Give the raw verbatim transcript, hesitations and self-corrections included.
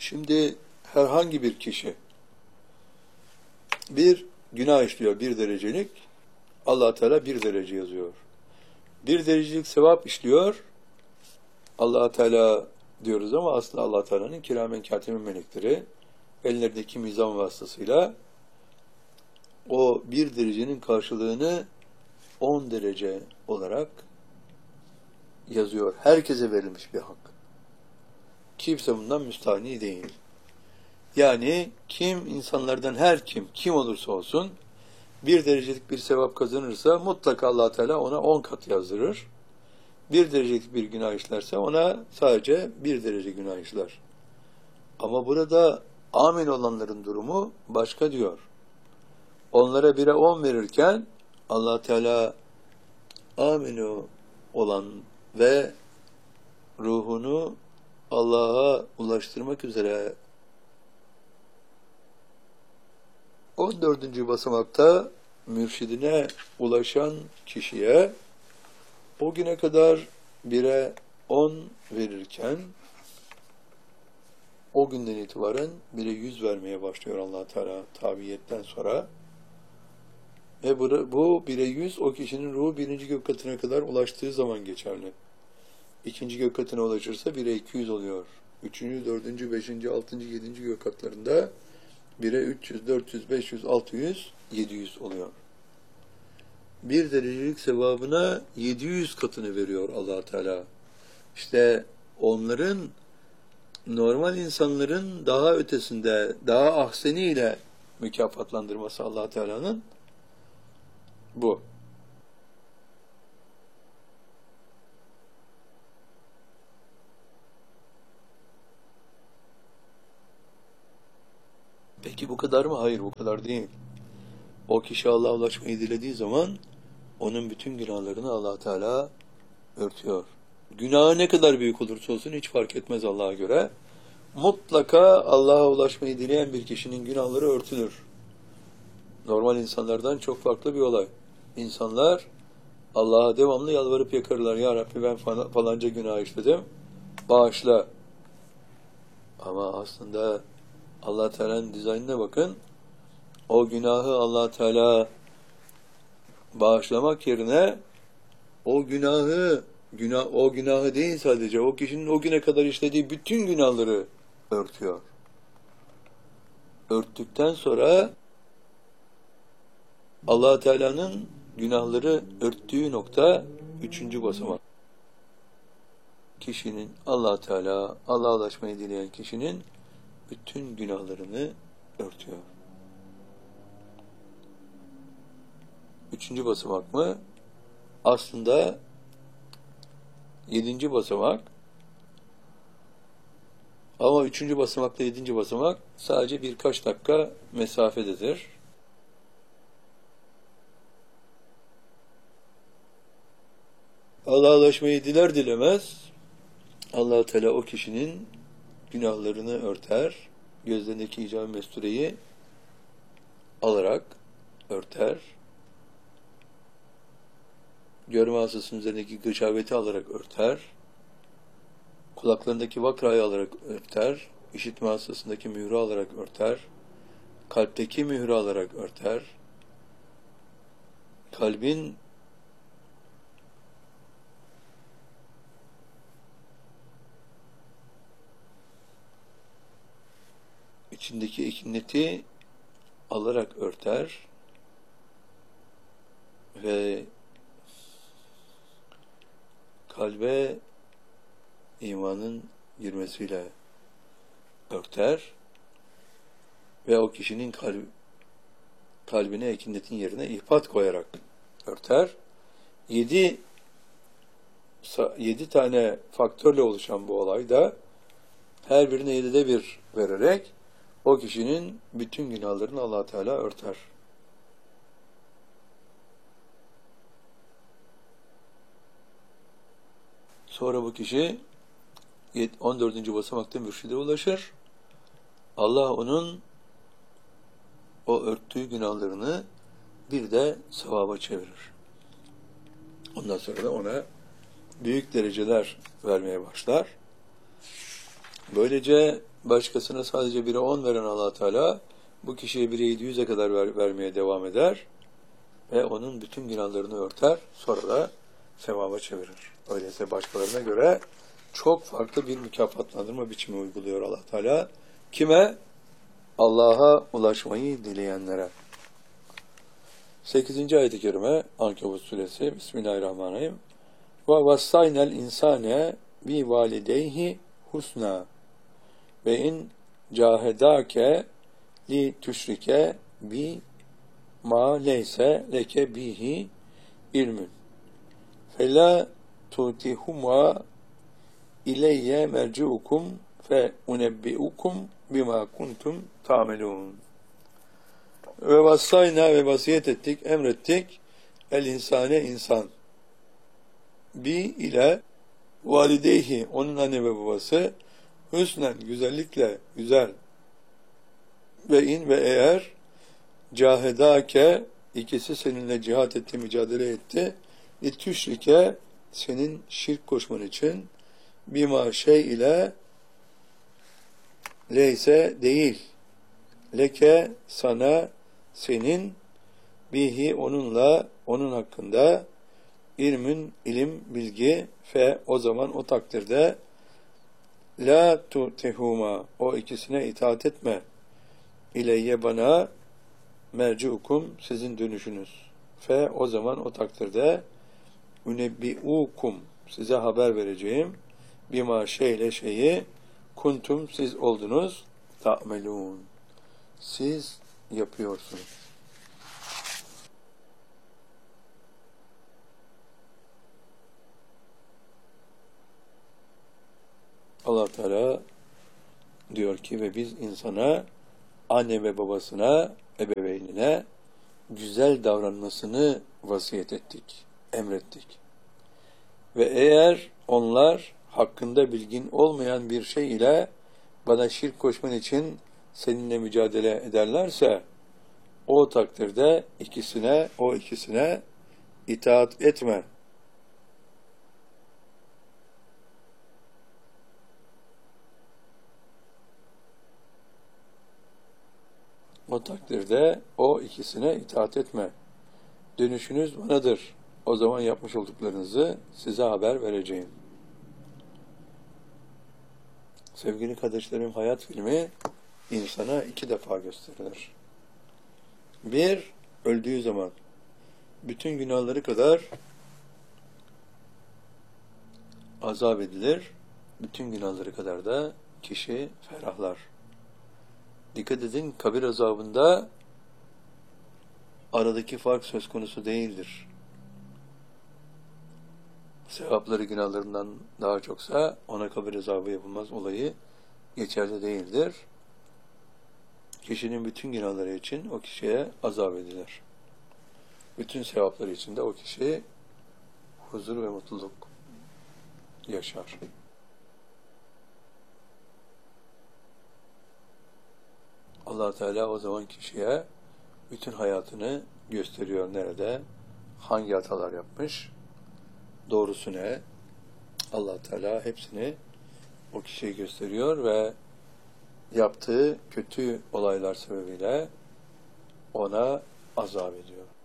Şimdi herhangi bir kişi bir günah işliyor, bir derecelik, Allah Teala bir derece yazıyor. Bir derecelik sevap işliyor, Allah Teala diyoruz ama aslında Allah Teala'nın kiramen katimin melekleri ellerindeki mizan vasıtasıyla o bir derecenin karşılığını on derece olarak yazıyor. Herkese verilmiş bir hak. Kimse bundan müstahni değil. Yani kim insanlardan her kim, kim olursa olsun bir derecelik bir sevap kazanırsa mutlaka Allah Teala ona on kat yazdırır. Bir derecelik bir günah işlerse ona sadece bir derece günah işler. Ama burada amin olanların durumu başka diyor. Onlara bire on verirken Allah Teala aminu olan ve ruhunu Allah'a ulaştırmak üzere on dördüncü basamakta mürşidine ulaşan kişiye o güne kadar bire on verirken o günden itibaren bire yüz vermeye başlıyor Allah Teala tabiyetten sonra. Ve bu, bu bire yüz o kişinin ruhu birinci gök katına kadar ulaştığı zaman geçerli. İkinci gök katına ulaşırsa bire iki yüz oluyor. Üçüncü, dördüncü, beşinci, altıncı, yedinci gök katlarında bire üç yüz, dört yüz, beş yüz, altı yüz, yedi yüz oluyor. Bir derecelik sevabına yedi yüz katını veriyor Allah Teala. İşte onların normal insanların daha ötesinde, daha ahseniyle mükafatlandırması Allah Teala'nın bu. Peki bu kadar mı? Hayır, bu kadar değil. O kişi Allah'a ulaşmayı dilediği zaman onun bütün günahlarını Allah Teala örtüyor. Günahı ne kadar büyük olursa olsun hiç fark etmez Allah'a göre. Mutlaka Allah'a ulaşmayı dileyen bir kişinin günahları örtülür. Normal insanlardan çok farklı bir olay. İnsanlar Allah'a devamlı yalvarıp yakarırlar. Ya Rabbi ben falanca günah işledim, bağışla. Ama aslında Allah Teala'nın dizaynına bakın. O günahı Allah Teala bağışlamak yerine o günahı günah o günahı değil sadece o kişinin o güne kadar işlediği bütün günahları örtüyor. Örttükten sonra Allah Teala'nın günahları örttüğü nokta üçüncü basamak. Kişinin Allah Teala Allah'a ulaşmayı dileyen kişinin bütün günahlarını örtüyor. Üçüncü basamak mı? Aslında yedinci basamak. Ama üçüncü basamakla yedinci basamak sadece birkaç dakika mesafededir. Allah'a ulaşmayı diler dilemez Allah Teala o kişinin günahlarını örter. Gözlerindeki icab-ı mestureyi alarak örter. Görme hastasının üzerindeki gıçaveti alarak örter. Kulaklarındaki vakrayı alarak örter. İşitme hastasındaki mührü alarak örter. Kalpteki mührü alarak örter. Kalbin içindeki ekineti alarak örter ve kalbe imanın girmesiyle örter ve o kişinin kalb, kalbine ekinetin yerine ihpat koyarak örter. Yedi, yedi tane faktörle oluşan bu olayda her birine yedide bir vererek o kişinin bütün günahlarını Allah Teala örter. Sonra bu kişi on dördüncü basamakta mürşide ulaşır. Allah onun o örttüğü günahlarını bir de sevaba çevirir. Ondan sonra da ona büyük dereceler vermeye başlar. Böylece başkasına sadece bire on veren Allah Teala bu kişiye bire yedi yüze kadar ver, vermeye devam eder ve onun bütün günahlarını örter, sonra da sevaba çevirir. Öyleyse başkalarına göre çok farklı bir mükafatlandırma biçimi uyguluyor Allah Teala. Kime? Allah'a ulaşmayı dileyenlere. sekizinci ayet-i kerime Ankebut suresi. Bismillahirrahmanirrahim. Ve vassaynel insane bi valideyhi husna ve in cahedake li tüşrike bi ma leyse leke bihi ilmün fela tutihuma ileyye merciukum fe unebbiukum bima kuntum ta'melun. Ve vassayna ve vasiyet ettik, emrettik el insane insan bi ile valideyhi onun anne ve babası hüsnen güzellikle güzel ve in ve eğer cahedake ikisi seninle cihat etti, mücadele etti litüşrike senin şirk koşman için bima şey ile leyse değil leke sana senin bihi onunla onun hakkında ilmün ilim bilgi fe o zaman o takdirde la tutihuma o ikisine itaat etme ileyye bana merciukum sizin dönüşünüz fe o zaman o takdirde unebbiukum size haber vereceğim bima şeyle şeyi kuntum siz oldunuz ta'melun siz yapıyorsunuz. Allah Teala diyor ki ve biz insana anne ve babasına ebeveynine güzel davranmasını vasiyet ettik, emrettik. Ve eğer onlar hakkında bilgin olmayan bir şey ile bana şirk koşman için seninle mücadele ederlerse o takdirde ikisine, o ikisine itaat etme. O takdirde o ikisine itaat etme. Dönüşünüz banadır. O zaman yapmış olduklarınızı size haber vereceğim. Sevgili kardeşlerim, hayat filmi insana iki defa gösterilir. Bir, öldüğü zaman bütün günahları kadar azap edilir, bütün günahları kadar da kişi ferahlar. Dikkat edin, kabir azabında aradaki fark söz konusu değildir. Sevapları günahlarından daha çoksa ona kabir azabı yapılmaz olayı geçerli değildir. Kişinin bütün günahları için o kişiye azap edilir. Bütün sevapları için de o kişi huzur ve mutluluk yaşar. Allah Teala o zaman kişiye bütün hayatını gösteriyor. Nerede? Hangi hatalar yapmış? Doğrusu ne? Allah Teala hepsini o kişiye gösteriyor ve yaptığı kötü olaylar sebebiyle ona azap ediyor.